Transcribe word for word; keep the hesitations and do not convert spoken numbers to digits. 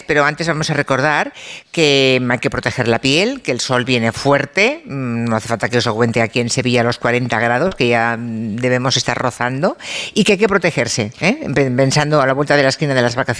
pero antes vamos a recordar que hay que proteger la piel, que el sol viene fuerte, no hace falta que os cuente aquí en Sevilla los cuarenta grados, que ya debemos estar rozando, y que hay que protegerse, ¿eh? Pensando a la vuelta de la esquina de las vacaciones.